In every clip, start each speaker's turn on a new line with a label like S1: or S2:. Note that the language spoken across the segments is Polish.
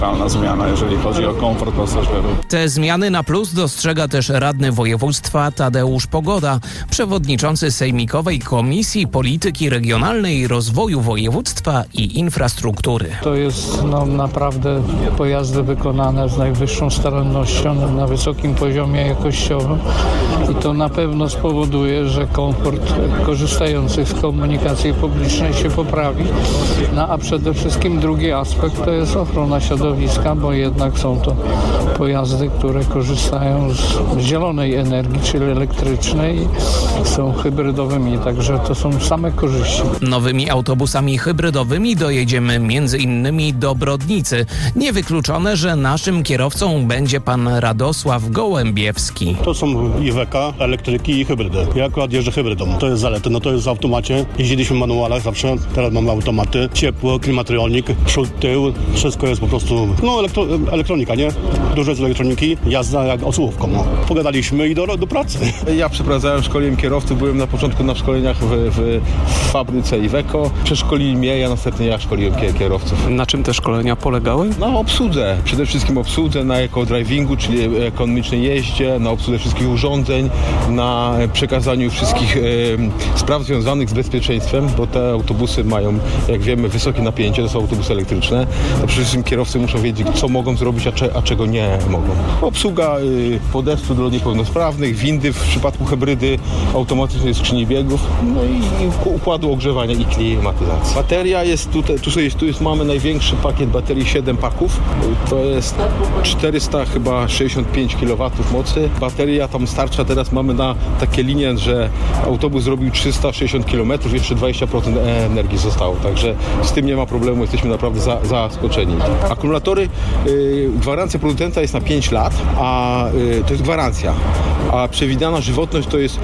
S1: Realna zmiana, jeżeli chodzi o komfort pasażerów.
S2: Te zmiany na plus dostrzega też radny województwa Tadeusz Pogoda, przewodniczący Sejmikowej Komisji Polityki Regionalnej i Rozwoju Województwa i Infrastruktury.
S3: To jest naprawdę pojazdy wykonane z najwyższą starannością, na wysokim poziomie jakościowym i to na pewno spowoduje, że komfort korzystających z komunikacji publicznej się poprawi. A przede wszystkim drugi aspekt to jest ochrona środowiska, bo jednak są to pojazdy, które korzystają z zielonej energii, czyli elektrycznej, są hybrydowymi, także to są same korzyści.
S2: Nowymi autobusami hybrydowymi dojedziemy m.in. do Brodnicy. Niewykluczone, że naszym kierowcą będzie pan Radosław Gołębiewski.
S4: To są Iveco, elektryki i hybrydy. Ja akurat jeżdżę hybrydą. To jest zaleta, to jest w automacie. Jeździliśmy w manualach zawsze, teraz mamy automaty. Ciepło, klimatryonik, przód, tył, wszystko jest po prostu, elektronika, nie? Dużo jest elektroniki, jazda jak odsłuchówką, Pogadaliśmy i do pracy.
S5: Ja przeprowadzałem szkolenie kierowców, byłem na początku na szkoleniach w fabryce Iveco. Przeszkolili mnie, ja następnie szkoliłem kierowców.
S6: Na czym te szkolenia polegały?
S5: Na obsłudze. Przede wszystkim obsłudze, na eco-drivingu, czyli ekonomicznej jeździe, na obsłudze wszystkich urządzeń, na przekazaniu wszystkich spraw związanych z bezpieczeństwem, bo te autobusy mają, jak wiemy, wysokie napięcie, to są autobusy elektryczne. To przede wszystkim kierowcy muszą wiedzieć, co mogą zrobić, a czego nie mogą. Obsługa podestu dla niepełnosprawnych, windy w przypadku hybrydy, automatycznej skrzyni biegów, i układu ogrzewania i klimatyzacji. Bateria jest mamy największy pakiet baterii, 7 paków. To jest 465 kW mocy. Bateria tam starcza, teraz mamy na takie linie, że autobus zrobił 360 km, jeszcze 20% energii zostało, także z tym nie ma problemu, jesteśmy naprawdę zaskoczeni. Akumulatory, gwarancja producenta jest na 5 lat, a to jest gwarancja, a przewidziana żywotność to jest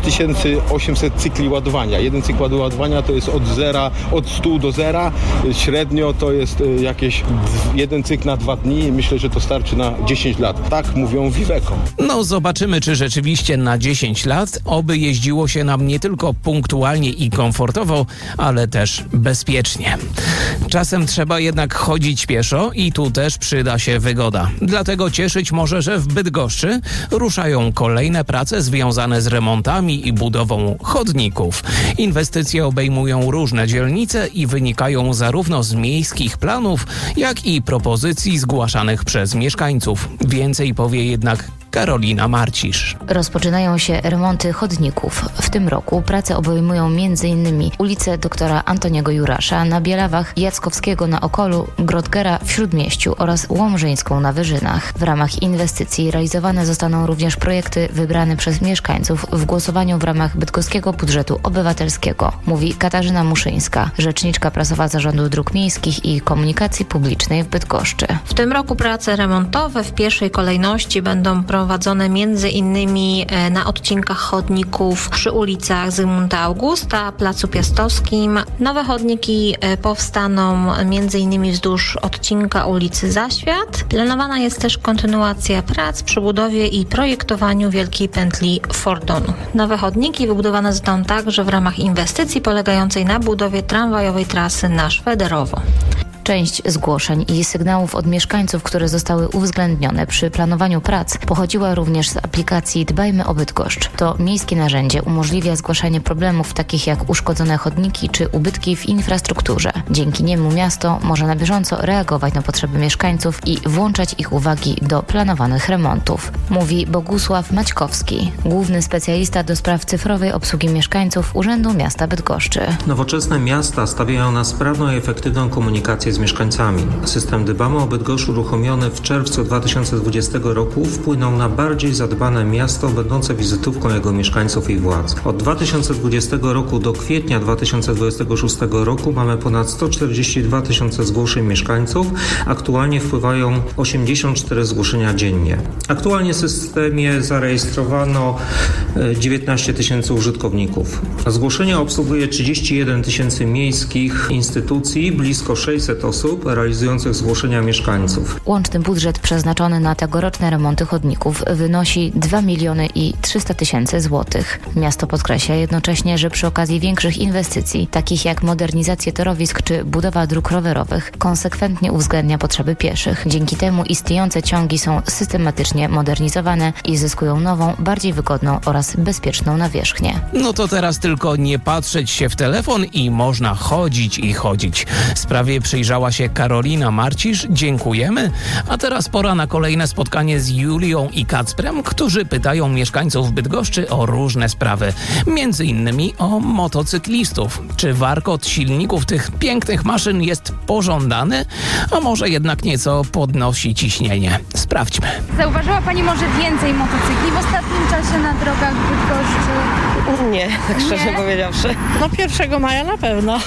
S5: 6800 cykli ładowania. Jeden cykl ładowania to jest od 100 do 0, średnio to jest jakieś jeden cykl na 2 dni. Myślę, że to starczy na 10 lat. Tak mówią w Iveco.
S2: Zobaczymy, czy rzeczywiście na 10 lat, oby jeździło się nam nie tylko punktualnie i komfortowo, ale też bezpiecznie. Czasem trzeba jednak chodzić pieszo i tu też przyda się wygoda. Dlatego cieszyć może, że w Bydgoszczy ruszają kolejne prace związane z remontami i budową chodników. Inwestycje obejmują różne dzielnice i wynikają zarówno z miejskich planów, jak i propozycji zgłaszanych przez mieszkańców. Więcej powie jednak Karolina Marcisz.
S7: Rozpoczynają się remonty chodników. W tym roku prace obejmują m.in. ulicę doktora Antoniego Jurasza na Bielawach, Jackowskiego na Okolu, Grodgera w Śródmieściu oraz Łomżyńską na Wyżynach. W ramach inwestycji realizowane zostaną również projekty wybrane przez mieszkańców w głosowaniu w ramach bydgoskiego budżetu obywatelskiego, mówi Katarzyna Muszyńska, rzeczniczka prasowa Zarządu Dróg Miejskich i Komunikacji Publicznej w Bydgoszczy.
S8: W tym roku prace remontowe w pierwszej kolejności będą prowadzone m.in. na odcinkach chodników przy ulicach Zygmunta Augusta, Placu Piastowskim. Nowe chodniki powstaną m.in. wzdłuż odcinka ulicy Zaświat. Planowana jest też kontynuacja prac przy budowie i projektowaniu Wielkiej Pętli Fordonu. Nowe chodniki wybudowane zostaną także w ramach inwestycji polegającej na budowie tramwajowej trasy na Szwederowo.
S7: Część zgłoszeń i sygnałów od mieszkańców, które zostały uwzględnione przy planowaniu prac, pochodziła również z aplikacji Dbajmy o Bydgoszcz. To miejskie narzędzie umożliwia zgłaszanie problemów takich jak uszkodzone chodniki czy ubytki w infrastrukturze. Dzięki niemu miasto może na bieżąco reagować na potrzeby mieszkańców i włączać ich uwagi do planowanych remontów, mówi Bogusław Maćkowski, główny specjalista do spraw cyfrowej obsługi mieszkańców Urzędu Miasta Bydgoszczy.
S9: Nowoczesne miasta stawiają na sprawną i efektywną komunikację z mieszkańcami. System Dbamy o Bydgoszcz uruchomiony w czerwcu 2020 roku wpłynął na bardziej zadbane miasto, będące wizytówką jego mieszkańców i władz. Od 2020 roku do kwietnia 2026 roku mamy ponad 142 tysiące zgłoszeń mieszkańców. Aktualnie wpływają 84 zgłoszenia dziennie. Aktualnie w systemie zarejestrowano 19 tysięcy użytkowników. Zgłoszenia obsługuje 31 tysięcy miejskich instytucji, blisko 600 osób realizujących zgłoszenia mieszkańców.
S7: Łączny budżet przeznaczony na tegoroczne remonty chodników wynosi 2 300 000 złotych. Miasto podkreśla jednocześnie, że przy okazji większych inwestycji, takich jak modernizację torowisk czy budowa dróg rowerowych, konsekwentnie uwzględnia potrzeby pieszych. Dzięki temu istniejące ciągi są systematycznie modernizowane i zyskują nową, bardziej wygodną oraz bezpieczną nawierzchnię.
S2: No to teraz tylko nie patrzeć się w telefon i można chodzić i chodzić. Sprawie przyjrzała się Karolina Marcisz. Dziękujemy. A teraz pora na kolejne spotkanie z Julią i Kacprem, którzy pytają mieszkańców Bydgoszczy o różne sprawy. Między innymi o motocyklistów. Czy warkot silników tych pięknych maszyn jest pożądany? A może jednak nieco podnosi ciśnienie? Sprawdźmy.
S6: Zauważyła Pani może więcej motocykli w ostatnim czasie na drogach Bydgoszczy?
S10: Nie, tak szczerze powiedziawszy. No 1 maja na pewno.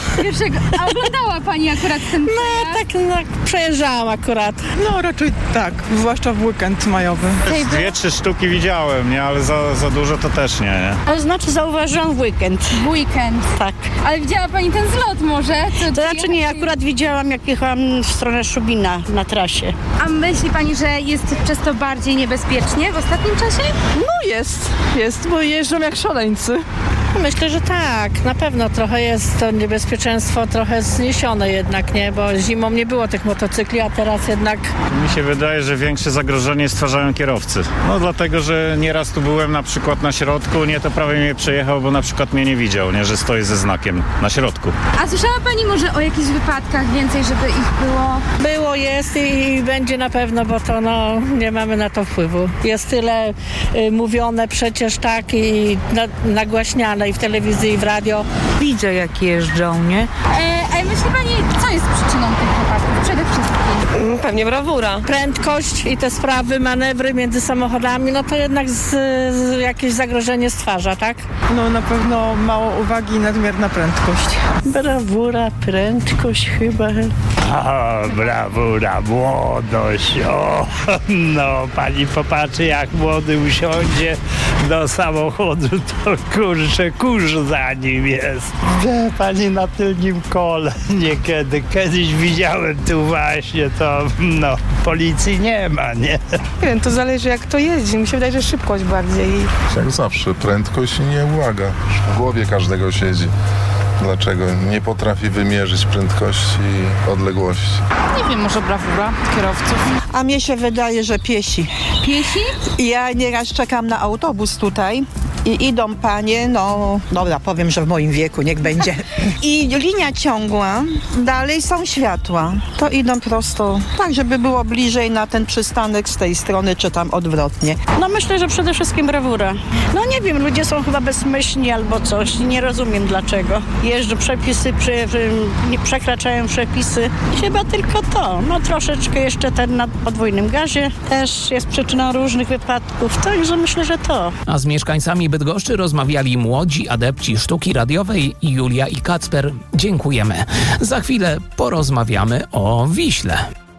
S6: A oglądała Pani akurat ten przejazd?
S10: Tak przejeżdżałam akurat.
S11: No raczej tak, zwłaszcza w weekend majowy.
S1: 2-3 sztuki widziałem, nie? Ale za dużo to też nie?
S10: To znaczy zauważyłam w weekend.
S6: W weekend?
S10: Tak.
S6: Ale widziała Pani ten zlot może?
S10: To znaczy nie, akurat widziałam, jak jechałam w stronę Szubina na trasie.
S6: A myśli Pani, że jest przez to bardziej niebezpiecznie w ostatnim czasie?
S11: No jest, bo jeżdżą jak szaleńcy.
S10: Myślę, że tak, na pewno trochę jest to niebezpieczeństwo trochę zniesione jednak, nie? Bo zimą nie było tych motocykli, a teraz jednak...
S1: Mi się wydaje, że większe zagrożenie stwarzają kierowcy. No dlatego, że nieraz tu byłem na przykład na środku, nie, to prawie mnie przejechał, bo na przykład mnie nie widział, nie, że stoi ze znakiem na środku.
S6: A słyszała Pani może o jakichś wypadkach więcej, żeby ich było?
S10: Było, jest i będzie na pewno, bo to nie mamy na to wpływu. Jest tyle mówione przecież tak i nagłaśniane i w telewizji, i w radio.
S12: Widzę, jak jeżdżą, nie?
S6: A myśli Pani, co jest przyczyną tych wypadków przede wszystkim?
S10: Pewnie brawura. Prędkość i te sprawy, manewry między samochodami, no to jednak jakieś zagrożenie stwarza, tak?
S11: No na pewno mało uwagi i nadmierna prędkość.
S10: Brawura, prędkość chyba.
S13: Brawura, młodość. No, pani popatrzy, jak młody usiądzie do samochodu, to kurczę, kurz za nim jest. Wie pani, na tylnym kole niekiedy. Kiedyś widziałem tu właśnie, to policji nie ma, nie?
S11: Nie wiem, to zależy jak to jeździ. Mi się wydaje, że szybkość bardziej.
S14: Jak zawsze, prędkość i nie uwaga. W głowie każdego siedzi. Dlaczego nie potrafi wymierzyć prędkości i odległości?
S12: Nie wiem, może brawura kierowców.
S15: A mnie się wydaje, że piesi.
S6: Piesi?
S15: Ja nieraz czekam na autobus tutaj i idą panie, dobra, powiem, że w moim wieku, niech będzie. I linia ciągła, dalej są światła. To idą prosto, tak żeby było bliżej na ten przystanek z tej strony, czy tam odwrotnie.
S10: No myślę, że przede wszystkim brawura. No nie wiem, ludzie są chyba bezmyślni albo coś, nie rozumiem dlaczego. Jeżdżą przepisy, nie przekraczają przepisy. Chyba tylko to. No troszeczkę jeszcze ten na podwójnym gazie też jest przyczyną różnych wypadków, także myślę, że to.
S2: A z mieszkańcami Bydgoszczy rozmawiali młodzi adepci sztuki radiowej Julia i Kacper. Dziękujemy. Za chwilę porozmawiamy o Wiśle.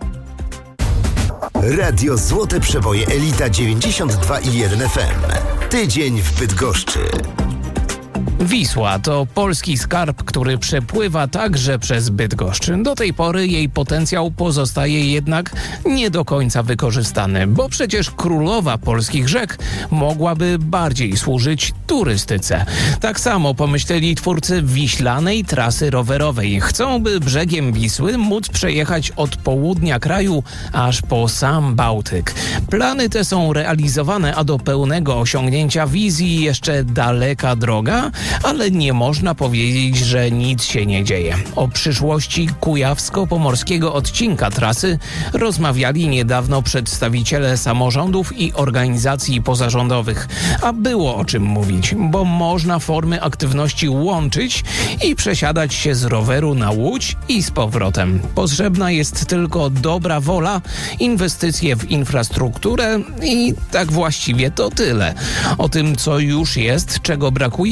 S16: Radio Złote Przeboje Elita 92,1 FM. Tydzień w Bydgoszczy.
S2: Wisła to polski skarb, który przepływa także przez Bydgoszcz. Do tej pory jej potencjał pozostaje jednak nie do końca wykorzystany, bo przecież królowa polskich rzek mogłaby bardziej służyć turystyce. Tak samo pomyśleli twórcy wiślanej trasy rowerowej. Chcą, by brzegiem Wisły móc przejechać od południa kraju aż po sam Bałtyk. Plany te są realizowane, a do pełnego osiągnięcia wizji jeszcze daleka droga, ale nie można powiedzieć, że nic się nie dzieje. O przyszłości kujawsko-pomorskiego odcinka trasy rozmawiali niedawno przedstawiciele samorządów i organizacji pozarządowych. A było o czym mówić, bo można formy aktywności łączyć i przesiadać się z roweru na Łódź i z powrotem. Potrzebna jest tylko dobra wola, inwestycje w infrastrukturę i tak właściwie to tyle. O tym, co już jest, czego brakuje i co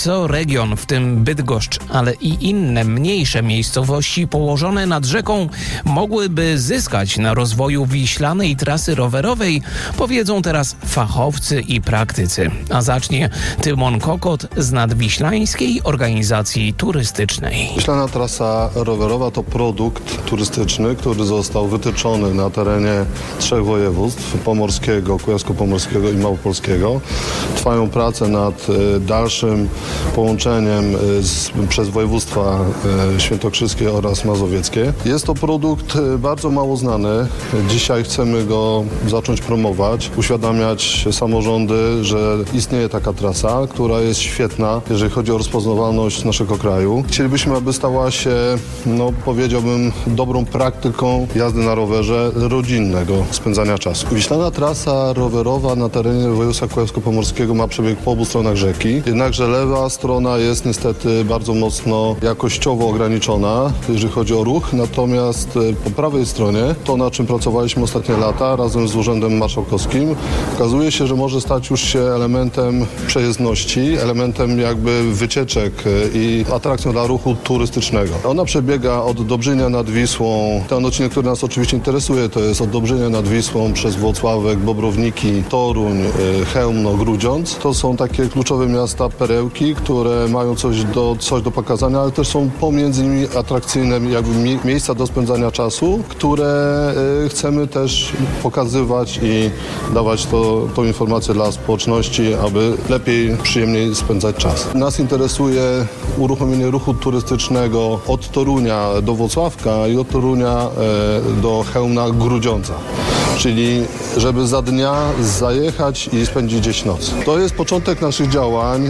S2: co region, w tym Bydgoszcz, ale i inne mniejsze miejscowości położone nad rzeką mogłyby zyskać na rozwoju wiślanej trasy rowerowej, powiedzą teraz fachowcy i praktycy. A zacznie Tymon Kokot z Nadwiślańskiej Organizacji Turystycznej.
S17: Wiślana trasa rowerowa to produkt turystyczny, który został wytyczony na terenie 3 województw: pomorskiego, kujawsko-pomorskiego i małopolskiego. Trwają prace nad dalszym połączeniem przez województwa świętokrzyskie oraz mazowieckie. Jest to produkt bardzo mało znany. Dzisiaj chcemy go zacząć promować, uświadamiać samorządy, że istnieje taka trasa, która jest świetna, jeżeli chodzi o rozpoznawalność naszego kraju. Chcielibyśmy, aby stała się, powiedziałbym, dobrą praktyką jazdy na rowerze rodzinnego spędzania czasu. Wiślana trasa rowerowa na terenie województwa kujawsko-pomorskiego ma przebieg po obu stronach rzeki, jednakże lewa strona jest niestety bardzo mocno jakościowo ograniczona, jeżeli chodzi o ruch, natomiast po prawej stronie, to na czym pracowaliśmy ostatnie lata razem z Urzędem Marszałkowskim, okazuje się, że może stać już się elementem przejezdności, elementem jakby wycieczek i atrakcją dla ruchu turystycznego. Ona przebiega od Dobrzynia nad Wisłą. Ten odcinek, który nas oczywiście interesuje, to jest od Dobrzynia nad Wisłą przez Włocławek, Bobrowniki, Toruń, Chełmno, Grudziądz. To są takie kluczowe miasta, perełki, które mają coś do pokazania, ale też są pomiędzy nimi atrakcyjne jakby miejsca do spędzania czasu, które chcemy też pokazywać i dawać tą informację dla społeczności, aby lepiej, przyjemniej spędzać czas. Nas interesuje uruchomienie ruchu turystycznego od Torunia do Włocławka i od Torunia do Chełmna, Grudziądza. Czyli żeby za dnia zajechać i spędzić gdzieś noc. To jest początek naszych działań.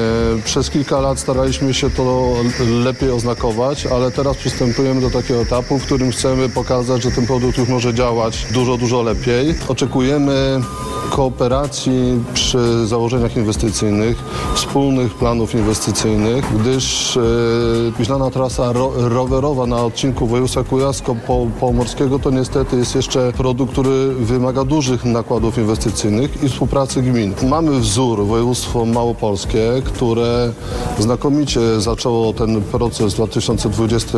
S17: Przez kilka lat staraliśmy się to lepiej oznakować, ale teraz przystępujemy do takiego etapu, w którym chcemy pokazać, że ten produkt już może działać dużo, dużo lepiej. Oczekujemy kooperacji przy założeniach inwestycyjnych, wspólnych planów inwestycyjnych, gdyż wiślana trasa rowerowa na odcinku województwa kujawsko-pomorskiego to niestety jest jeszcze produkt, który wymaga dużych nakładów inwestycyjnych i współpracy gmin. Mamy wzór województwo małopolskie, które znakomicie zaczęło ten proces w 2020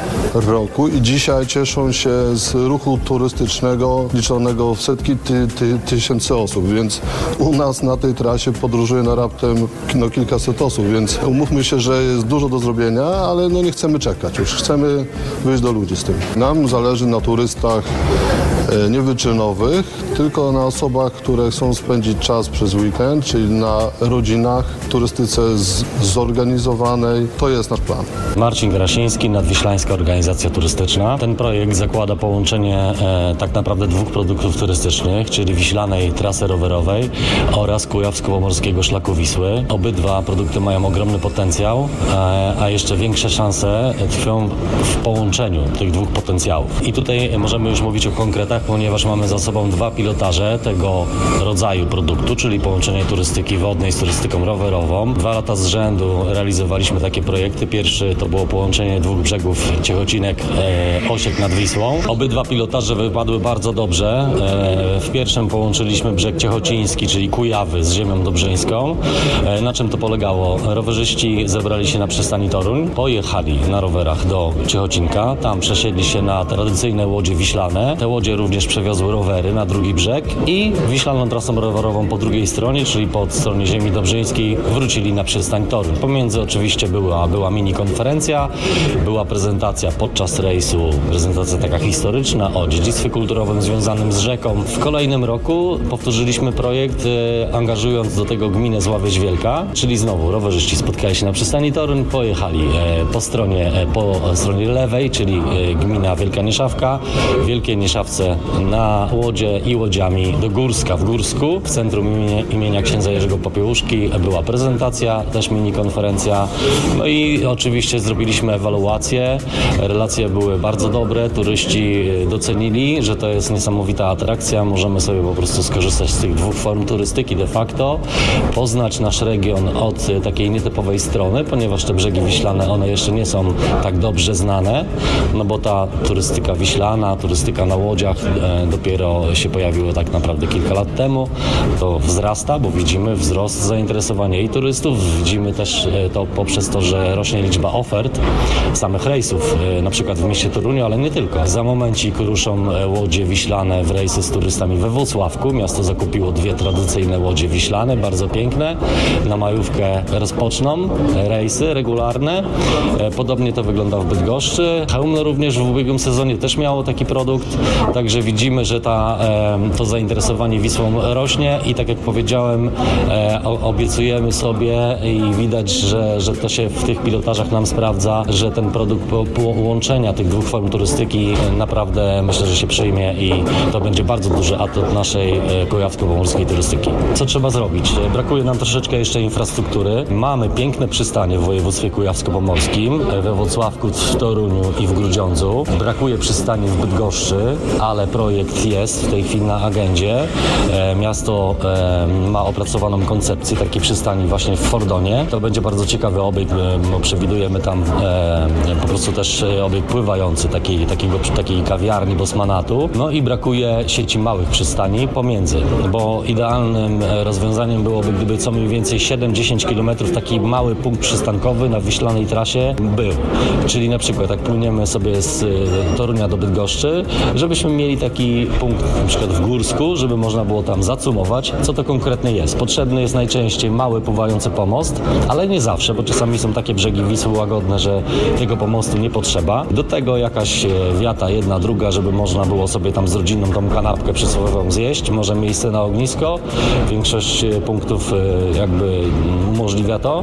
S17: roku i dzisiaj cieszą się z ruchu turystycznego liczonego w setki tysięcy osób, więc u nas na tej trasie podróżuje na raptem kilkaset osób, więc umówmy się, że jest dużo do zrobienia, ale nie chcemy czekać, już chcemy wyjść do ludzi z tym. Nam zależy na turystach niewyczynowych, tylko na osobach, które chcą spędzić czas przez weekend, czyli na rodzinach, turystyce zorganizowanej. To jest nasz plan.
S18: Marcin Grasiński, Nadwiślańska Organizacja Turystyczna. Ten projekt zakłada połączenie tak naprawdę 2 produktów turystycznych, czyli wiślanej trasy rowerowej oraz kujawsko-pomorskiego szlaku Wisły. Obydwa produkty mają ogromny potencjał, a jeszcze większe szanse tkwią w połączeniu tych 2 potencjałów. I tutaj możemy już mówić o konkretach, ponieważ mamy za sobą 2 pilotaże tego rodzaju produktu, czyli połączenie turystyki wodnej z turystyką rowerową. 2 lata z rzędu realizowaliśmy takie projekty. Pierwszy to było połączenie 2 brzegów Ciechocinek, Osiek nad Wisłą. Obydwa pilotaże wypadły bardzo dobrze. W pierwszym połączyliśmy brzeg ciechociński, czyli Kujawy z ziemią dobrzyńską. Na czym to polegało? Rowerzyści zebrali się na przystani Toruń, pojechali na rowerach do Ciechocinka, tam przesiedli się na tradycyjne łodzie wiślane. Te łodzie również przewiozły rowery na drugi brzeg i wiślaną trasą rowerową po drugiej stronie, czyli po stronie ziemi dobrzyńskiej, wrócili na przystań Toruń. Pomiędzy oczywiście była mini konferencja, była prezentacja podczas rejsu, prezentacja taka historyczna o dziedzictwie kulturowym związanym z rzeką. W kolejnym roku powtórzyliśmy projekt, angażując do tego gminę Zławyź Wielka, czyli znowu rowerzyści spotkali się na przystani Toruń, pojechali po stronie lewej, czyli gmina Wielka Nieszawka, w Wielkiej Nieszawce na łodzie i łodziami do Górska w Górsku. W centrum imienia księdza Jerzego Popiełuszki była prezentacja, też mini konferencja. No i oczywiście zrobiliśmy ewaluację. Relacje były bardzo dobre, turyści docenili, że to jest niesamowita atrakcja. Możemy sobie po prostu skorzystać z tych 2 form turystyki de facto, poznać nasz region od takiej nietypowej strony, ponieważ te brzegi wiślane, one jeszcze nie są tak dobrze znane, no bo ta turystyka wiślana, turystyka na łodziach dopiero się pojawiło tak naprawdę kilka lat temu. To wzrasta, bo widzimy wzrost zainteresowania i turystów. Widzimy też to poprzez to, że rośnie liczba ofert samych rejsów, na przykład w mieście Toruniu, ale nie tylko. Za momencik ruszą łodzie wiślane w rejsy z turystami we Włocławku. Miasto zakupiło 2 tradycyjne łodzie wiślane, bardzo piękne. Na majówkę rozpoczną rejsy regularne. Podobnie to wygląda w Bydgoszczy. Chełmno również w ubiegłym sezonie też miało taki produkt, także widzimy, że to zainteresowanie Wisłą rośnie i tak jak powiedziałem, obiecujemy sobie i widać, że to się w tych pilotażach nam sprawdza, że ten produkt połączenia tych 2 form turystyki naprawdę myślę, że się przyjmie i to będzie bardzo duży atut naszej kujawsko-pomorskiej turystyki. Co trzeba zrobić? Brakuje nam troszeczkę jeszcze infrastruktury. Mamy piękne przystanie w województwie kujawsko-pomorskim, we Włocławku, w Toruniu i w Grudziądzu. Brakuje przystani w Bydgoszczy, ale projekt jest w tej chwili na agendzie. Miasto ma opracowaną koncepcję takiej przystani właśnie w Fordonie. To będzie bardzo ciekawy obiekt, bo przewidujemy tam po prostu też obiekt pływający, takiej kawiarni Bosmanatu. No i brakuje sieci małych przystani pomiędzy, bo idealnym rozwiązaniem byłoby, gdyby co mniej więcej 7-10 km taki mały punkt przystankowy na wiślanej trasie był. Czyli na przykład jak płyniemy sobie z Torunia do Bydgoszczy, żebyśmy mieli taki punkt na przykład w Górsku, żeby można było tam zacumować, co to konkretnie jest. Potrzebny jest najczęściej mały pływający pomost, ale nie zawsze, bo czasami są takie brzegi Wisły łagodne, że tego pomostu nie potrzeba. Do tego jakaś wiata, jedna, druga, żeby można było sobie tam z rodziną tą kanapkę przysłowiową zjeść, może miejsce na ognisko. Większość punktów jakby umożliwia to.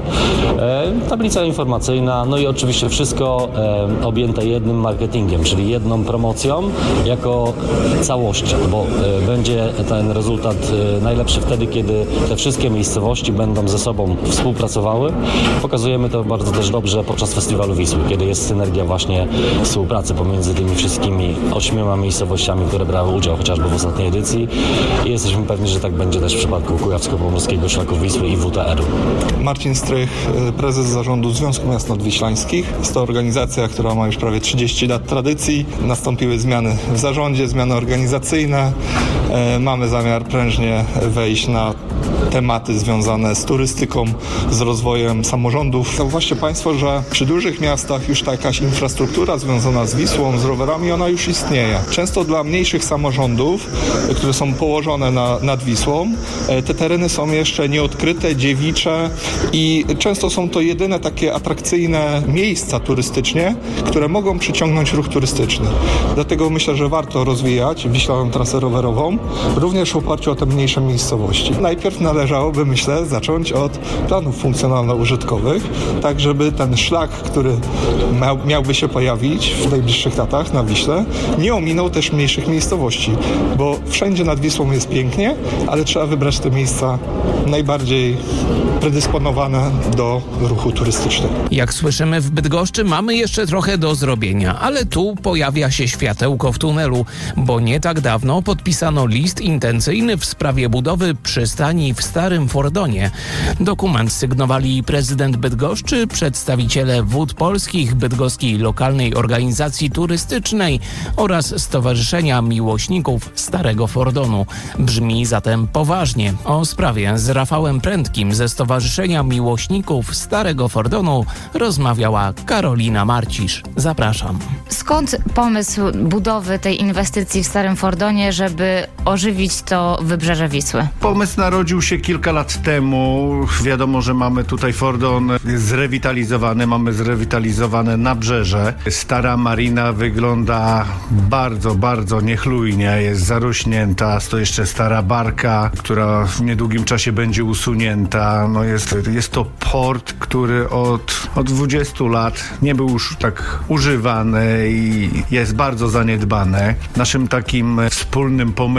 S18: Tablica informacyjna, no i oczywiście wszystko objęte jednym marketingiem, czyli jedną promocją jako całością, bo będzie ten rezultat najlepszy wtedy, kiedy te wszystkie miejscowości będą ze sobą współpracowały. Pokazujemy to bardzo też dobrze podczas Festiwalu Wisły, kiedy jest synergia właśnie współpracy pomiędzy tymi wszystkimi 8 miejscowościami, które brały udział chociażby w ostatniej edycji i jesteśmy pewni, że tak będzie też w przypadku Kujawsko-Pomorskiego Szlaku Wisły i WTR-u.
S19: Marcin Strych, prezes zarządu Związku Miast Nadwiślańskich. Jest to organizacja, która ma już prawie 30 lat tradycji. Nastąpiły zmiany w zarządzie, zmiany organizacyjne. Mamy zamiar prężnie wejść na tematy związane z turystyką, z rozwojem samorządów. Zauważcie Państwo, że przy dużych miastach już ta jakaś infrastruktura związana z Wisłą, z rowerami, ona już istnieje. Często dla mniejszych samorządów, które są położone nad Wisłą, te tereny są jeszcze nieodkryte, dziewicze i często są to jedyne takie atrakcyjne miejsca turystycznie, które mogą przyciągnąć ruch turystyczny. Dlatego myślę, że warto rozwijać Wiślaną trasę rowerową, również w oparciu o te mniejsze miejscowości. Najpierw należałoby, myślę, zacząć od planów funkcjonalno-użytkowych, tak żeby ten szlak, który miałby się pojawić w najbliższych latach na Wiśle, nie ominął też mniejszych miejscowości, bo wszędzie nad Wisłą jest pięknie, ale trzeba wybrać te miejsca najbardziej predysponowane do ruchu turystycznego.
S2: Jak słyszymy, w Bydgoszczy mamy jeszcze trochę do zrobienia, ale tu pojawia się światełko w tunelu, bo nie tak dawno podpisano list intencyjny w sprawie budowy przystani w Starym Fordonie. Dokument sygnowali prezydent Bydgoszczy, przedstawiciele Wód Polskich, Bydgoskiej Lokalnej Organizacji Turystycznej oraz Stowarzyszenia Miłośników Starego Fordonu. Brzmi zatem poważnie. O sprawie z Rafałem Prędkim ze Stowarzyszenia Miłośników Starego Fordonu rozmawiała Karolina Marcisz. Zapraszam.
S7: Skąd pomysł budowy tej inwestycji w Starym Fordonie, żeby ożywić to wybrzeże Wisły?
S20: Pomysł narodził się kilka lat temu. Wiadomo, że mamy tutaj Fordon zrewitalizowany, mamy zrewitalizowane nabrzeże. Stara marina wygląda bardzo, bardzo niechlujnie, jest zarośnięta, to jeszcze stara barka, która w niedługim czasie będzie usunięta. No jest to port, który od 20 lat nie był już tak używany i jest bardzo zaniedbany. Naszym takim wspólnym pomysłem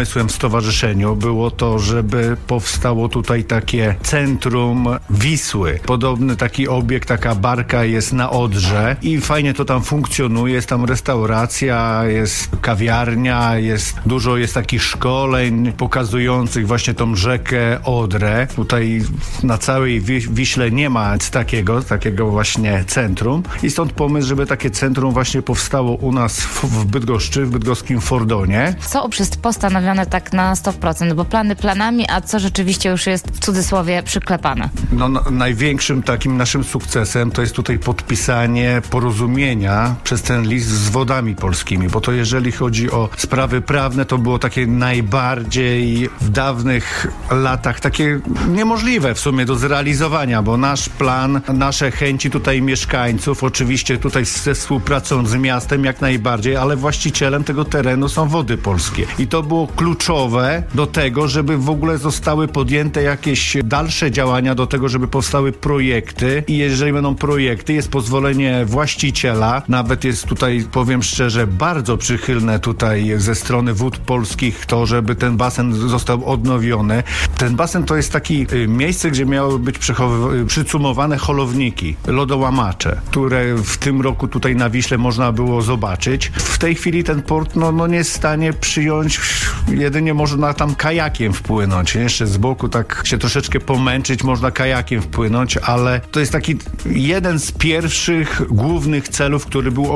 S20: pomysłem w stowarzyszeniu było to, żeby powstało tutaj takie centrum Wisły. Podobny taki obiekt, taka barka jest na Odrze i fajnie to tam funkcjonuje. Jest tam restauracja, jest kawiarnia, dużo jest takich szkoleń pokazujących właśnie tą rzekę Odrę. Tutaj na całej Wiśle nie ma nic takiego właśnie centrum i stąd pomysł, żeby takie centrum właśnie powstało u nas w Bydgoszczy, w bydgoskim Fordonie.
S7: Co jest postanowione tak na 100%, bo plany planami, a co rzeczywiście już jest w cudzysłowie przyklepane?
S20: No, największym takim naszym sukcesem to jest tutaj podpisanie porozumienia przez ten list z Wodami Polskimi, bo to jeżeli chodzi o sprawy prawne, to było takie najbardziej w dawnych latach takie niemożliwe w sumie do zrealizowania, bo nasz plan, nasze chęci tutaj mieszkańców, oczywiście tutaj ze współpracą z miastem jak najbardziej, ale właścicielem tego terenu są Wody Polskie. I to było kluczowe do tego, żeby w ogóle zostały podjęte jakieś dalsze działania do tego, żeby powstały projekty i jeżeli będą projekty, jest pozwolenie właściciela, nawet jest tutaj, powiem szczerze, bardzo przychylne tutaj ze strony Wód Polskich to, żeby ten basen został odnowiony. Ten basen to jest takie miejsce, gdzie miały być przycumowane holowniki, lodołamacze, które w tym roku tutaj na Wiśle można było zobaczyć. W tej chwili ten port nie jest w stanie przyjąć, jedynie można tam kajakiem wpłynąć. Jeszcze z boku tak się troszeczkę pomęczyć, można kajakiem wpłynąć, ale to jest taki jeden z pierwszych głównych celów, który był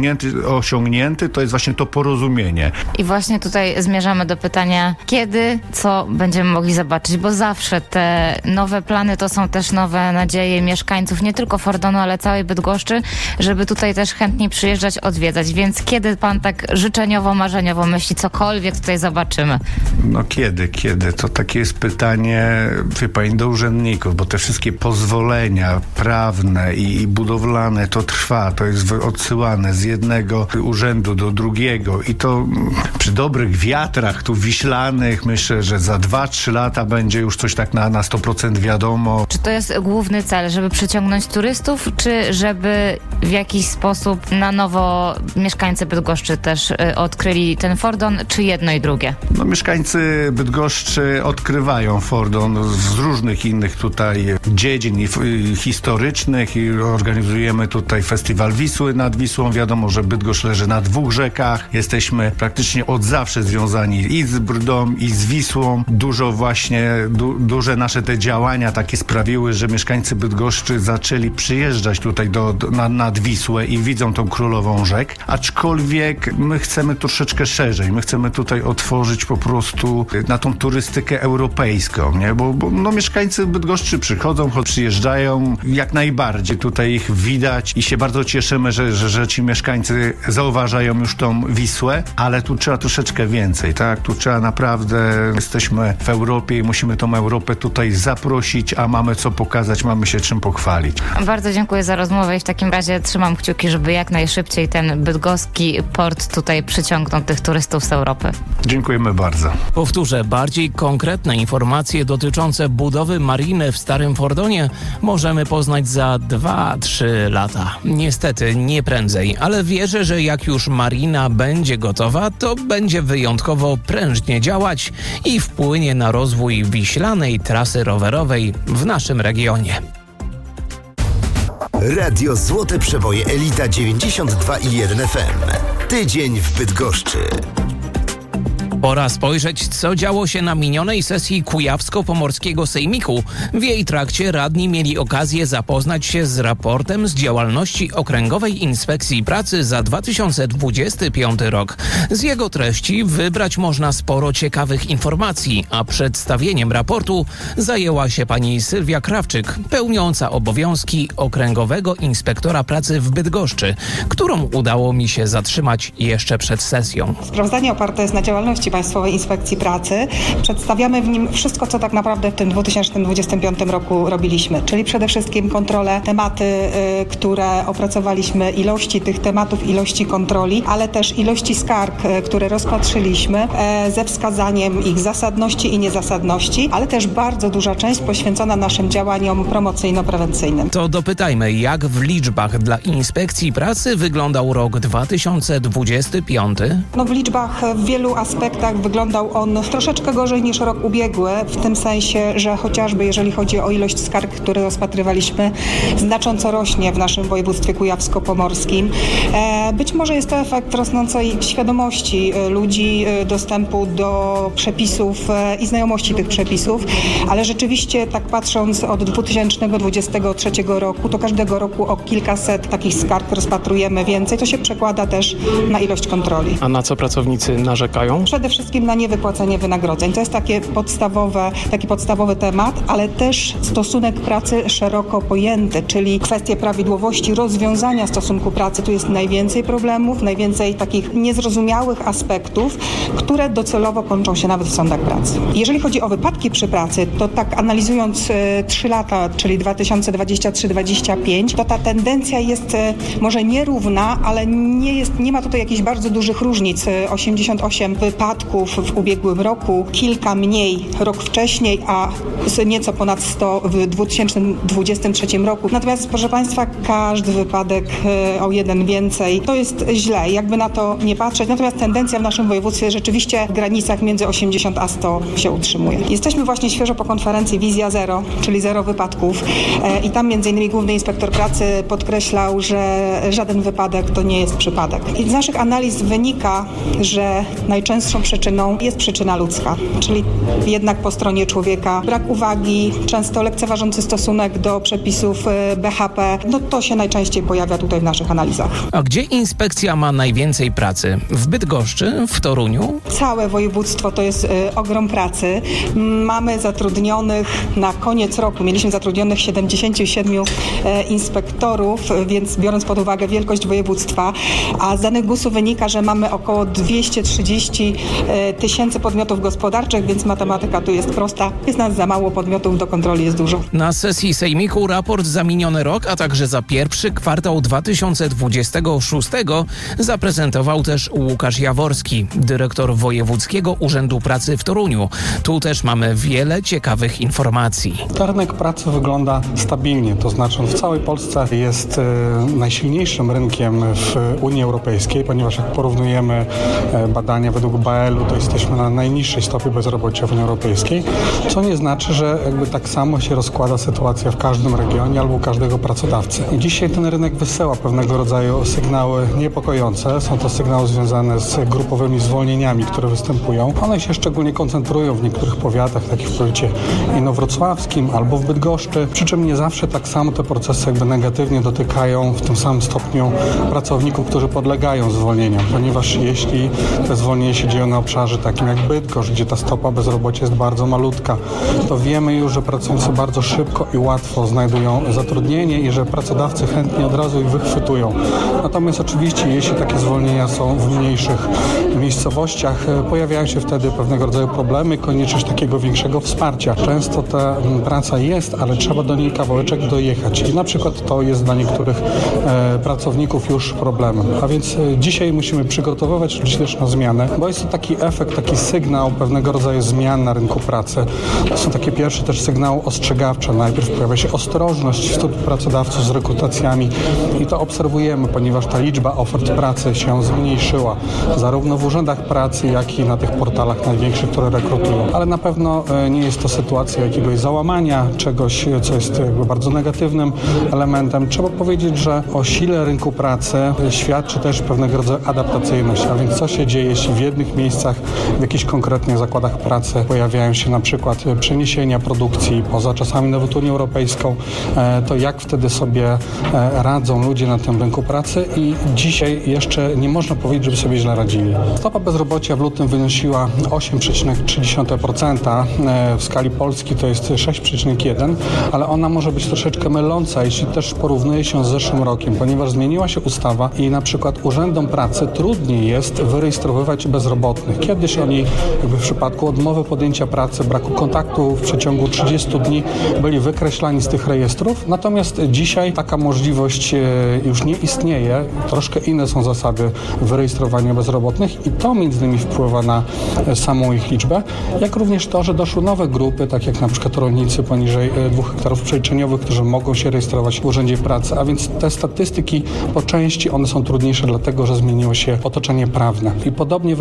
S20: osiągnięty, to jest właśnie to porozumienie.
S7: I właśnie tutaj zmierzamy do pytania, kiedy, co będziemy mogli zobaczyć, bo zawsze te nowe plany to są też nowe nadzieje mieszkańców nie tylko Fordonu, ale całej Bydgoszczy, żeby tutaj też chętniej przyjeżdżać, odwiedzać. Więc kiedy pan tak życzeniowo, marzeniowo myśli, cokolwiek tutaj zobaczymy?
S20: No kiedy? To takie jest pytanie, wie pani, do urzędników, bo te wszystkie pozwolenia prawne i budowlane to trwa, to jest odsyłane z jednego urzędu do drugiego i to przy dobrych wiatrach tu wiślanych myślę, że za 2-3 lata będzie już coś tak na 100% wiadomo.
S7: Czy to jest główny cel, żeby przyciągnąć turystów, czy żeby w jakiś sposób na nowo mieszkańcy Bydgoszczy też odkryli ten Fordon, czy jedno i drugie?
S20: No mieszkańcy Bydgoszczy odkrywają Fordon z różnych innych tutaj dziedzin historycznych i organizujemy tutaj Festiwal Wisły nad Wisłą. Wiadomo, że Bydgoszcz leży na 2 rzekach. Jesteśmy praktycznie od zawsze związani i z Brdą, i z Wisłą. Duże nasze te działania takie sprawiły, że mieszkańcy Bydgoszczy zaczęli przyjeżdżać tutaj nad Wisłę i widzą tą królową rzek. Aczkolwiek my chcemy troszeczkę szerzej. My chcemy tutaj otworzyć po prostu na tą turystykę europejską, nie? Bo mieszkańcy Bydgoszczy przyjeżdżają, jak najbardziej tutaj ich widać i się bardzo cieszymy, że ci mieszkańcy zauważają już tą Wisłę, ale tu trzeba troszeczkę więcej, tak? Tu trzeba naprawdę, jesteśmy w Europie i musimy tą Europę tutaj zaprosić, a mamy co pokazać, mamy się czym pochwalić.
S7: Bardzo dziękuję za rozmowę i w takim razie trzymam kciuki, żeby jak najszybciej ten bydgoski port tutaj przyciągnął tych turystów z Europy.
S20: Dziękujemy bardzo.
S2: Powtórzę, bardziej konkretne informacje dotyczące budowy mariny w Starym Fordonie możemy poznać za 2-3 lata. Niestety nie prędzej, ale wierzę, że jak już marina będzie gotowa, to będzie wyjątkowo prężnie działać i wpłynie na rozwój wiślanej trasy rowerowej w naszym regionie.
S16: Radio Złote Przeboje Elita 92,1 FM. Tydzień w Bydgoszczy.
S2: Pora spojrzeć, co działo się na minionej sesji Kujawsko-Pomorskiego Sejmiku. W jej trakcie radni mieli okazję zapoznać się z raportem z działalności Okręgowej Inspekcji Pracy za 2025 rok. Z jego treści wybrać można sporo ciekawych informacji, a przedstawieniem raportu zajęła się pani Sylwia Krawczyk, pełniąca obowiązki Okręgowego Inspektora Pracy w Bydgoszczy, którą udało mi się zatrzymać jeszcze przed sesją.
S21: Sprawozdanie oparte jest na działalności Państwowej Inspekcji Pracy. Przedstawiamy w nim wszystko, co tak naprawdę w tym 2025 roku robiliśmy, czyli przede wszystkim kontrole, tematy, które opracowaliśmy, ilości tych tematów, ilości kontroli, ale też ilości skarg, które rozpatrzyliśmy, ze wskazaniem ich zasadności i niezasadności, ale też bardzo duża część poświęcona naszym działaniom promocyjno-prewencyjnym.
S2: To dopytajmy, jak w liczbach dla Inspekcji Pracy wyglądał rok 2025?
S21: W liczbach w wielu aspektach latach wyglądał on troszeczkę gorzej niż rok ubiegły, w tym sensie, że chociażby jeżeli chodzi o ilość skarg, które rozpatrywaliśmy, znacząco rośnie w naszym województwie kujawsko-pomorskim. Być może jest to efekt rosnącej świadomości ludzi, dostępu do przepisów i znajomości tych przepisów, ale rzeczywiście tak patrząc od 2023 roku, to każdego roku o kilkaset takich skarg rozpatrujemy więcej. To się przekłada też na ilość kontroli.
S2: A na co pracownicy narzekają?
S21: Przede wszystkim na niewypłacenie wynagrodzeń. To jest taki podstawowy temat, ale też stosunek pracy szeroko pojęty, czyli kwestie prawidłowości rozwiązania stosunku pracy. Tu jest najwięcej problemów, najwięcej takich niezrozumiałych aspektów, które docelowo kończą się nawet w sądach pracy. Jeżeli chodzi o wypadki przy pracy, to tak analizując 3 lata, czyli 2023-2025, to ta tendencja jest może nierówna, ale nie ma tutaj jakichś bardzo dużych różnic. 88 wypadków w ubiegłym roku, kilka mniej rok wcześniej, a nieco ponad 100 w 2023 roku. Natomiast, proszę Państwa, każdy wypadek o jeden więcej, to jest źle, jakby na to nie patrzeć. Natomiast tendencja w naszym województwie rzeczywiście w granicach między 80 a 100 się utrzymuje. Jesteśmy właśnie świeżo po konferencji Wizja Zero, czyli zero wypadków i tam m.in. Główny Inspektor Pracy podkreślał, że żaden wypadek to nie jest przypadek. I z naszych analiz wynika, że najczęstszą przyczyną jest przyczyna ludzka, czyli jednak po stronie człowieka brak uwagi, często lekceważący stosunek do przepisów BHP, no to się najczęściej pojawia tutaj w naszych analizach.
S2: A gdzie inspekcja ma najwięcej pracy? W Bydgoszczy? W Toruniu?
S21: Całe województwo to jest ogrom pracy. Mamy zatrudnionych na koniec roku, mieliśmy zatrudnionych 77 inspektorów, więc biorąc pod uwagę wielkość województwa, a z danych GUS-u wynika, że mamy około 230 tysięcy podmiotów gospodarczych, więc matematyka tu jest prosta. Jest nas za mało, podmiotów do kontroli jest dużo.
S2: Na sesji sejmiku raport za miniony rok, a także za pierwszy kwartał 2026 zaprezentował też Łukasz Jaworski, dyrektor Wojewódzkiego Urzędu Pracy w Toruniu. Tu też mamy wiele ciekawych informacji.
S3: Rynek pracy wygląda stabilnie, to znaczy w całej Polsce jest najsilniejszym rynkiem w Unii Europejskiej, ponieważ jak porównujemy badania według BAL-u, to jesteśmy na najniższej stopie bezrobocia w Unii Europejskiej, co nie znaczy, że jakby tak samo się rozkłada sytuacja w każdym regionie albo u każdego pracodawcy. I dzisiaj ten rynek wysyła pewnego rodzaju sygnały niepokojące. Są to sygnały związane z grupowymi zwolnieniami, które występują. One się szczególnie koncentrują w niektórych powiatach, takich w powiecie inowrocławskim albo w Bydgoszczy, przy czym nie zawsze tak samo te procesy jakby negatywnie dotykają w tym samym stopniu pracowników, którzy podlegają zwolnieniom, ponieważ jeśli te zwolnienia się dzieją na obszarze takim jak Bydgoszcz, gdzie ta stopa bezrobocia jest bardzo malutka, to wiemy już, że pracownicy bardzo szybko i łatwo znajdują zatrudnienie i że pracodawcy chętnie od razu ich wychwytują. Natomiast oczywiście, jeśli takie zwolnienia są w mniejszych miejscowościach, pojawiają się wtedy pewnego rodzaju problemy, konieczność takiego większego wsparcia. Często ta praca jest, ale trzeba do niej kawałeczek dojechać i na przykład to jest dla niektórych pracowników już problemem. A więc dzisiaj musimy przygotowywać ludzi też na zmianę, bo jest to taki efekt, taki sygnał pewnego rodzaju zmian na rynku pracy. To są takie pierwsze też sygnały ostrzegawcze. Najpierw pojawia się ostrożność wśród pracodawców z rekrutacjami i to obserwujemy, ponieważ ta liczba ofert pracy się zmniejszyła, zarówno w urzędach pracy, jak i na tych portalach największych, które rekrutują. Ale na pewno nie jest to sytuacja jakiegoś załamania, czegoś, co jest jakby bardzo negatywnym elementem. Trzeba powiedzieć, że o sile rynku pracy świadczy też pewnego rodzaju adaptacyjność, a więc co się dzieje, jeśli w jednych miejscach, w jakichś konkretnych zakładach pracy pojawiają się na przykład przeniesienia produkcji poza czasami nawet Unią Europejską, to jak wtedy sobie radzą ludzie na tym rynku pracy i dzisiaj jeszcze nie można powiedzieć, żeby sobie źle radzili. Stopa bezrobocia w lutym wynosiła 8,3%, w skali Polski to jest 6,1%, ale ona może być troszeczkę myląca, jeśli też porównuje się z zeszłym rokiem, ponieważ zmieniła się ustawa i na przykład urzędom pracy trudniej jest wyrejestrowywać bezrobotnych. Kiedyś oni jakby w przypadku odmowy podjęcia pracy, braku kontaktu w przeciągu 30 dni byli wykreślani z tych rejestrów, natomiast dzisiaj taka możliwość już nie istnieje. Troszkę inne są zasady wyrejestrowania bezrobotnych i to między innymi wpływa na samą ich liczbę, jak również to, że doszły nowe grupy, tak jak na przykład rolnicy poniżej 2 hektarów przeliczeniowych, którzy mogą się rejestrować w Urzędzie Pracy, a więc te statystyki po części one są trudniejsze dlatego, że zmieniło się otoczenie prawne. I podobnie wygląda to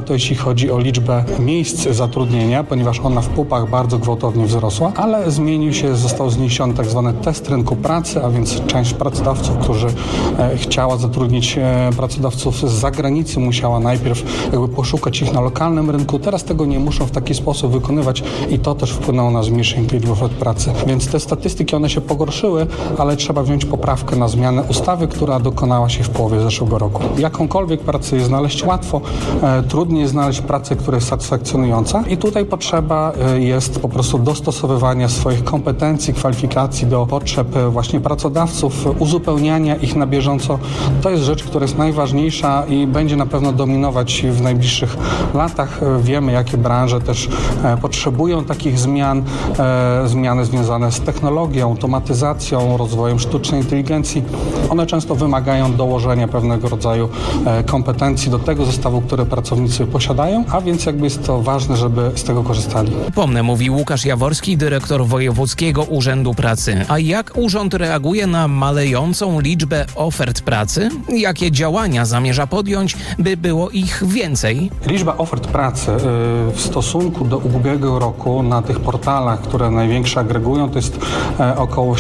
S3: to jeśli chodzi o liczbę miejsc zatrudnienia, ponieważ ona w pułapach bardzo gwałtownie wzrosła, ale został zniesiony tak zwany test rynku pracy, a więc część pracodawców, którzy chciała zatrudnić pracodawców z zagranicy, musiała najpierw poszukać ich na lokalnym rynku. Teraz tego nie muszą w taki sposób wykonywać i to też wpłynęło na zmniejszenie tej liczby ofert pracy. Więc te statystyki, one się pogorszyły, ale trzeba wziąć poprawkę na zmianę ustawy, która dokonała się w połowie zeszłego roku. Jakąkolwiek pracę jest znaleźć łatwo, trudniej jest znaleźć pracę, która jest satysfakcjonująca i tutaj potrzeba jest po prostu dostosowywania swoich kompetencji, kwalifikacji do potrzeb właśnie pracodawców, uzupełniania ich na bieżąco. To jest rzecz, która jest najważniejsza i będzie na pewno dominować w najbliższych latach. Wiemy, jakie branże też potrzebują takich zmian, zmiany związane z technologią, automatyzacją, rozwojem sztucznej inteligencji. One często wymagają dołożenia pewnego rodzaju kompetencji do tego zestawu, które pracownicy posiadają, a więc jest to ważne, żeby z tego korzystali.
S2: Pomnę, mówi Łukasz Jaworski, dyrektor Wojewódzkiego Urzędu Pracy. A jak urząd reaguje na malejącą liczbę ofert pracy? Jakie działania zamierza podjąć, by było ich więcej?
S3: Liczba ofert pracy w stosunku do ubiegłego roku na tych portalach, które największe agregują, to jest około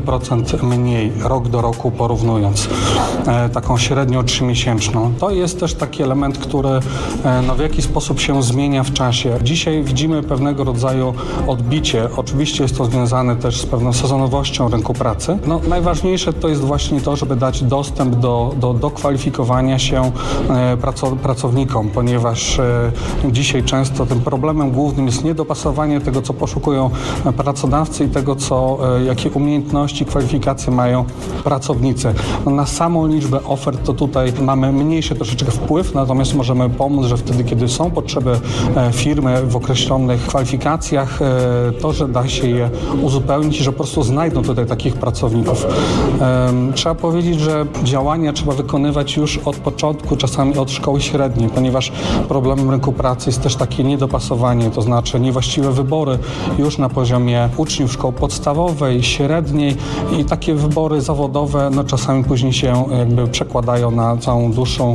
S3: 7% mniej rok do roku porównując taką średnią 3-miesięczną. To jest też taki element, który w jakiś sposób się zmienia w czasie. Dzisiaj widzimy pewnego rodzaju odbicie. Oczywiście jest to związane też z pewną sezonowością rynku pracy. Najważniejsze to jest właśnie to, żeby dać dostęp do kwalifikowania się pracownikom, ponieważ dzisiaj często tym problemem głównym jest niedopasowanie tego, co poszukują pracodawcy i tego, jakie umiejętności, kwalifikacje mają pracownicy. Na samą liczbę ofert to tutaj mamy mniejszy troszeczkę wpływ, natomiast możemy pomóc, że wtedy, kiedy są potrzeby firmy w określonych kwalifikacjach, to, że da się je uzupełnić i że po prostu znajdą tutaj takich pracowników. Trzeba powiedzieć, że działania trzeba wykonywać już od początku, czasami od szkoły średniej, ponieważ problemem rynku pracy jest też takie niedopasowanie, to znaczy niewłaściwe wybory już na poziomie uczniów szkoły podstawowej, średniej i takie wybory zawodowe czasami później się przekładają na całą dłuższą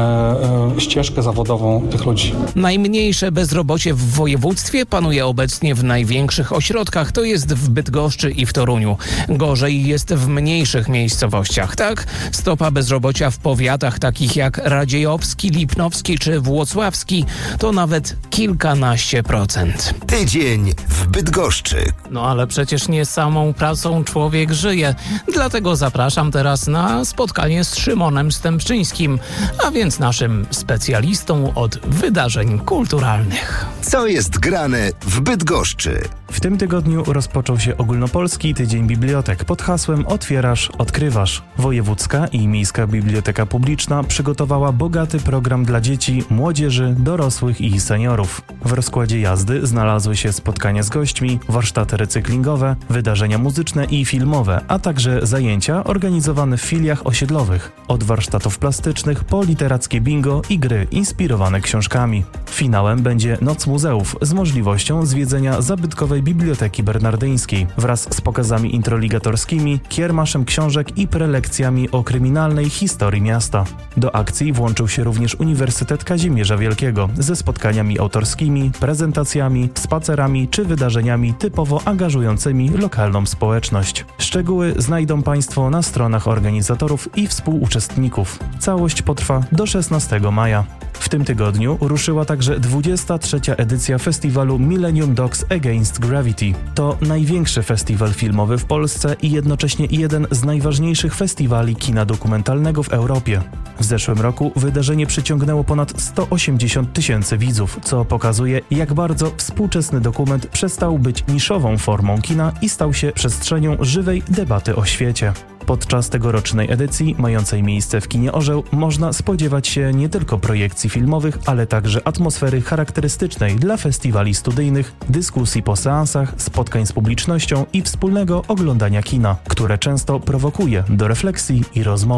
S3: ścieżkę zawodową tych ludzi.
S2: Najmniejsze bezrobocie w województwie panuje obecnie w największych ośrodkach, to jest w Bydgoszczy i w Toruniu. Gorzej jest w mniejszych miejscowościach, tak? Stopa bezrobocia w powiatach takich jak Radziejowski, Lipnowski czy Włocławski to nawet kilkanaście procent.
S16: Tydzień w Bydgoszczy.
S2: Ale przecież nie samą pracą człowiek żyje. Dlatego zapraszam teraz na spotkanie z Szymonem Stępczyńskim, a więc naszym specjalistą od wydarzeń kulturalnych.
S16: Co jest grane w Bydgoszczy?
S4: W tym tygodniu rozpoczął się ogólnopolski Tydzień Bibliotek pod hasłem Otwierasz, odkrywasz. Wojewódzka i Miejska Biblioteka Publiczna przygotowała bogaty program dla dzieci, młodzieży, dorosłych i seniorów. W rozkładzie jazdy znalazły się spotkania z gośćmi, warsztaty recyklingowe, wydarzenia muzyczne i filmowe, a także zajęcia organizowane w filiach osiedlowych. Od warsztatów plastycznych po literackie bingo i gry inspirowane książkami. Finałem będzie Noc Muzeów z możliwością zwiedzenia zabytkowej Biblioteki Bernardyńskiej wraz z pokazami introligatorskimi, kiermaszem książek i prelekcjami o kryminalnej historii miasta. Do akcji włączył się również Uniwersytet Kazimierza Wielkiego ze spotkaniami autorskimi, prezentacjami, spacerami czy wydarzeniami typowo angażującymi lokalną społeczność. Szczegóły znajdą Państwo na stronach organizatorów i współuczestników. Całość potrwa do 16 maja. W tym tygodniu ruszyła także 23. edycja festiwalu Millennium Dogs Against Gravity. To największy festiwal filmowy w Polsce i jednocześnie jeden z najważniejszych festiwali kina dokumentalnego w Europie. W zeszłym roku wydarzenie przyciągnęło ponad 180 000 widzów, co pokazuje, jak bardzo współczesny dokument przestał być niszową formą kina i stał się przestrzenią żywej debaty o świecie. Podczas tegorocznej edycji, mającej miejsce w kinie Orzeł, można spodziewać się nie tylko projekcji filmowych, ale także atmosfery charakterystycznej dla festiwali studyjnych, dyskusji po seansach, spotkań z publicznością i wspólnego oglądania kina, które często prowokuje do refleksji i rozmowy.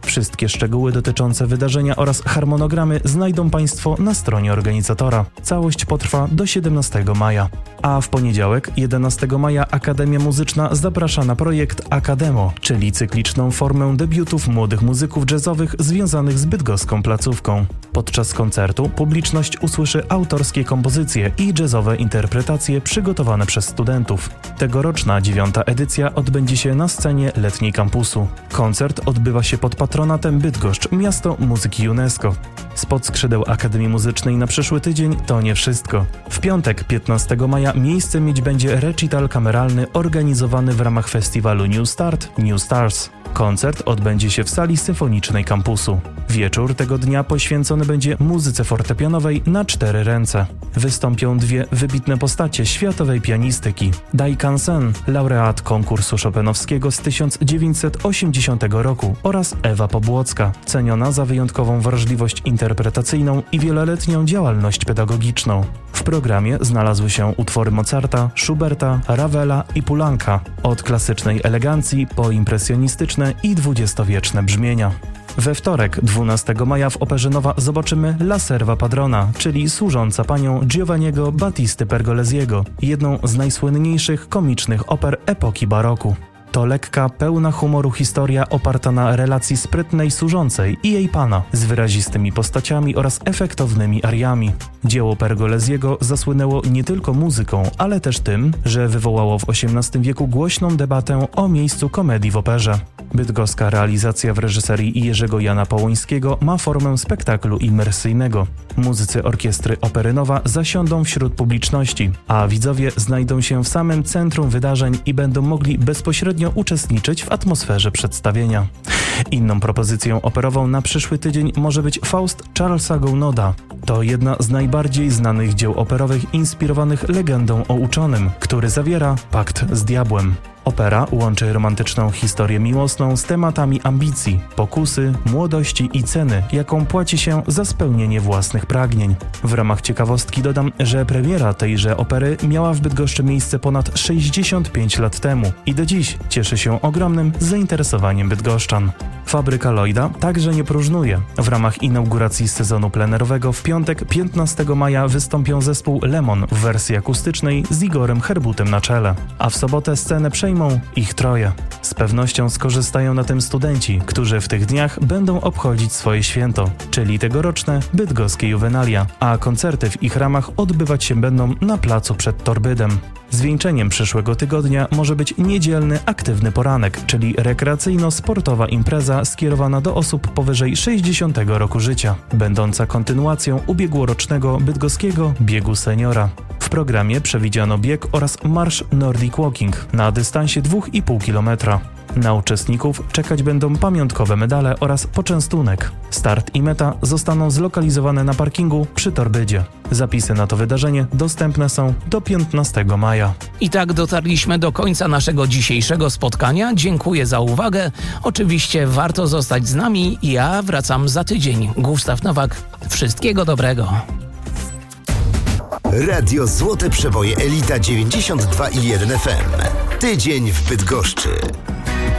S4: Wszystkie szczegóły dotyczące wydarzenia oraz harmonogramy znajdą Państwo na stronie organizatora. Całość potrwa do 17 maja. A w poniedziałek, 11 maja, Akademia Muzyczna zaprasza na projekt Akademo, czyli cykliczną formę debiutów młodych muzyków jazzowych związanych z bydgoską placówką. Podczas koncertu publiczność usłyszy autorskie kompozycje i jazzowe interpretacje przygotowane przez studentów. Tegoroczna 9. edycja odbędzie się na scenie letniej kampusu. Koncert odbywa się pod patronatem Bydgoszcz, miasto muzyki UNESCO. Spod skrzydeł Akademii Muzycznej na przyszły tydzień to nie wszystko. W piątek, 15 maja, miejsce mieć będzie recital kameralny organizowany w ramach festiwalu New Start, New Stars. Koncert odbędzie się w sali symfonicznej kampusu. Wieczór tego dnia poświęcony będzie muzyce fortepianowej na 4 ręce. Wystąpią dwie wybitne postacie światowej pianistyki. Dai Kansen, laureat konkursu chopinowskiego z 1980 roku, oraz Ewa Pobłocka, ceniona za wyjątkową wrażliwość interpretacyjną i wieloletnią działalność pedagogiczną. W programie znalazły się utwory Mozarta, Schuberta, Ravela i Poulenca, od klasycznej elegancji po impresjonistyczne i dwudziestowieczne brzmienia. We wtorek, 12 maja, w Operze Nowa zobaczymy La Serva Padrona, czyli służąca panią Giovanniego Battisty Pergolesiego, jedną z najsłynniejszych komicznych oper epoki baroku. To lekka, pełna humoru historia oparta na relacji sprytnej służącej i jej pana z wyrazistymi postaciami oraz efektownymi ariami. Dzieło Pergolesiego zasłynęło nie tylko muzyką, ale też tym, że wywołało w XVIII wieku głośną debatę o miejscu komedii w operze. Bydgoska realizacja w reżyserii Jerzego Jana Połońskiego ma formę spektaklu imersyjnego. Muzycy orkiestry Opery Nowa zasiądą wśród publiczności, a widzowie znajdą się w samym centrum wydarzeń i będą mogli bezpośrednio uczestniczyć w atmosferze przedstawienia. Inną propozycją operową na przyszły tydzień może być Faust Charlesa Gounoda. To jedna z najbardziej znanych dzieł operowych inspirowanych legendą o uczonym, który zawiera pakt z diabłem. Opera łączy romantyczną historię miłosną z tematami ambicji, pokusy, młodości i ceny, jaką płaci się za spełnienie własnych pragnień. W ramach ciekawostki dodam, że premiera tejże opery miała w Bydgoszczy miejsce ponad 65 lat temu i do dziś cieszy się ogromnym zainteresowaniem bydgoszczan. Fabryka Lloyda także nie próżnuje. W ramach inauguracji sezonu plenerowego w piątek, 15 maja, wystąpią zespół Lemon w wersji akustycznej z Igorem Herbutem na czele, a w sobotę scenę przejmą ich troje. Z pewnością skorzystają na tym studenci, którzy w tych dniach będą obchodzić swoje święto, czyli tegoroczne bydgoskie juwenalia, a koncerty w ich ramach odbywać się będą na placu przed Torbydem. Zwieńczeniem przyszłego tygodnia może być niedzielny aktywny poranek, czyli rekreacyjno-sportowa impreza skierowana do osób powyżej 60 roku życia, będąca kontynuacją ubiegłorocznego bydgoskiego biegu seniora. W programie przewidziano bieg oraz marsz Nordic Walking na dystansie 2,5 km. Na uczestników czekać będą pamiątkowe medale oraz poczęstunek. Start i meta zostaną zlokalizowane na parkingu przy Torbydzie. Zapisy na to wydarzenie dostępne są do 15 maja.
S2: I tak dotarliśmy do końca naszego dzisiejszego spotkania. Dziękuję za uwagę. Oczywiście warto zostać z nami. Ja wracam za tydzień. Gustaw Nowak. Wszystkiego dobrego.
S16: Radio Złote Przeboje Elita 92,1 FM. Tydzień w Bydgoszczy.